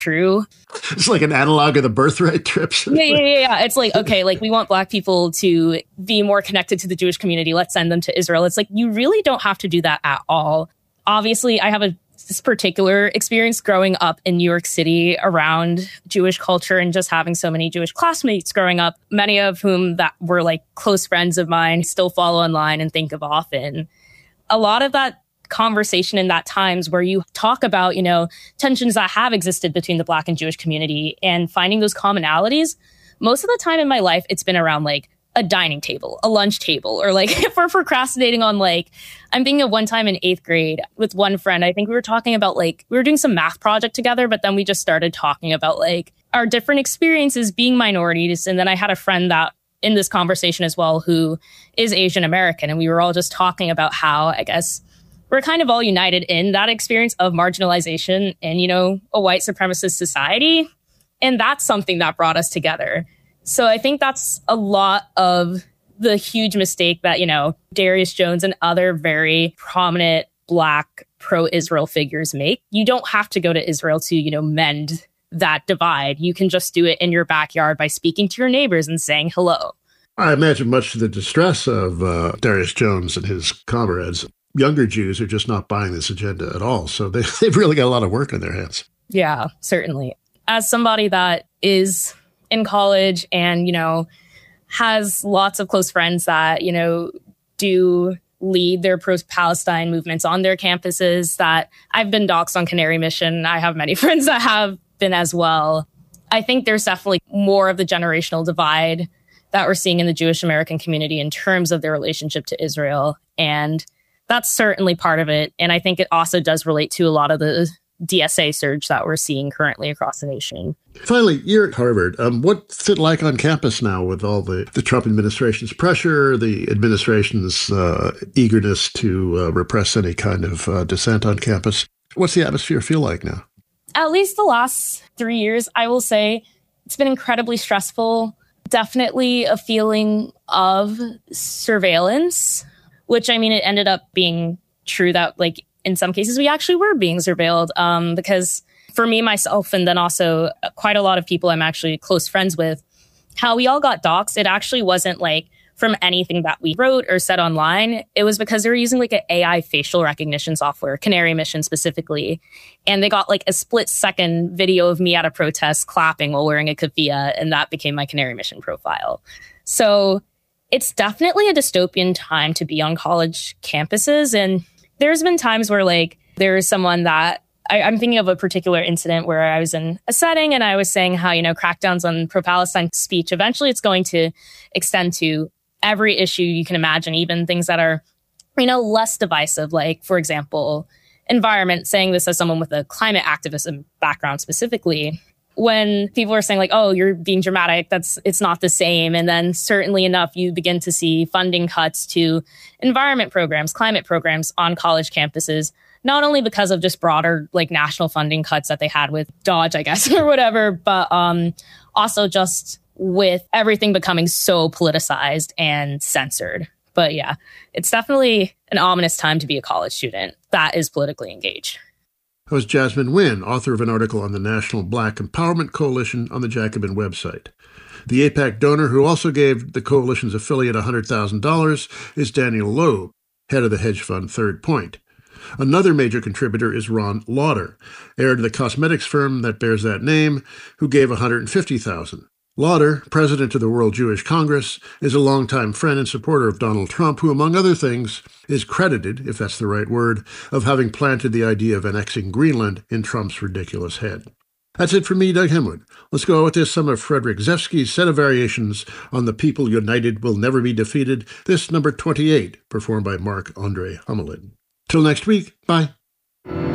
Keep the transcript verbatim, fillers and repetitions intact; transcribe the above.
true. It's like an analog of the birthright trips. Yeah, yeah, yeah, yeah. It's like, okay, like we want Black people to be more connected to the Jewish community. Let's send them to Israel. It's like, you really don't have to do that at all. Obviously, I have a this particular experience growing up in New York City around Jewish culture and just having so many Jewish classmates growing up, many of whom that were like close friends of mine, still follow online and think of often. A lot of that conversation in that times where you talk about, you know, tensions that have existed between the Black and Jewish community and finding those commonalities. Most of the time in my life, it's been around like a dining table, a lunch table, or like if we're procrastinating on like, I'm thinking of one time in eighth grade with one friend, I think we were talking about like, we were doing some math project together, but then we just started talking about like our different experiences being minorities. And then I had a friend that in this conversation as well, who is Asian American. And we were all just talking about how, I guess, we're kind of all united in that experience of marginalization and, you know, a white supremacist society. And that's something that brought us together. So I think that's a lot of the huge mistake that, you know, Darius Jones and other very prominent Black pro-Israel figures make. You don't have to go to Israel to, you know, mend that divide. You can just do it in your backyard by speaking to your neighbors and saying hello. I imagine much to the distress of uh, Darius Jones and his comrades, younger Jews are just not buying this agenda at all. So they, they've really got a lot of work on their hands. Yeah, certainly. As somebody that is in college and, you know, has lots of close friends that, you know, do lead their pro-Palestine movements on their campuses, that I've been doxxed on Canary Mission. I have many friends that have been as well. I think there's definitely more of the generational divide that we're seeing in the Jewish American community in terms of their relationship to Israel. And that's certainly part of it. And I think it also does relate to a lot of the D S A surge that we're seeing currently across the nation. Finally, you're at Harvard. Um, what's it like on campus now with all the, the Trump administration's pressure, the administration's uh, eagerness to uh, repress any kind of uh, dissent on campus? What's the atmosphere feel like now? At least the last three years, I will say it's been incredibly stressful. Definitely a feeling of surveillance, which, I mean, it ended up being true that, like, in some cases, we actually were being surveilled um, because for me, myself, and then also quite a lot of people I'm actually close friends with, how we all got doxxed, it actually wasn't like from anything that we wrote or said online. It was because they were using like an A I facial recognition software, Canary Mission specifically. And they got like a split second video of me at a protest clapping while wearing a keffiyeh, and that became my Canary Mission profile. So it's definitely a dystopian time to be on college campuses. And there's been times where like there is someone that I, I'm thinking of a particular incident where I was in a setting and I was saying how, you know, crackdowns on pro-Palestine speech, eventually it's going to extend to every issue you can imagine, even things that are, you know, less divisive, like, for example, environment, saying this as someone with a climate activism background specifically. When people are saying like, oh, you're being dramatic, that's it's not the same. And then certainly enough, you begin to see funding cuts to environment programs, climate programs on college campuses, not only because of just broader like national funding cuts that they had with Dodge, I guess, or whatever, but um, also just with everything becoming so politicized and censored. But yeah, it's definitely an ominous time to be a college student that is politically engaged. That was Jasmine Wynn, author of an article on the National Black Empowerment Coalition on the Jacobin website. The AIPAC donor who also gave the coalition's affiliate one hundred thousand dollars is Daniel Loeb, head of the hedge fund Third Point. Another major contributor is Ron Lauder, heir to the cosmetics firm that bears that name, who gave one hundred fifty thousand dollars. Lauder, president of the World Jewish Congress, is a longtime friend and supporter of Donald Trump, who, among other things, is credited, if that's the right word, of having planted the idea of annexing Greenland in Trump's ridiculous head. That's it for me, Doug Hemwood. Let's go with this, some of Frederick Zevsky's set of variations on The People United Will Never Be Defeated, this number twenty-eight, performed by Marc-Andre Humelin. Till next week, bye.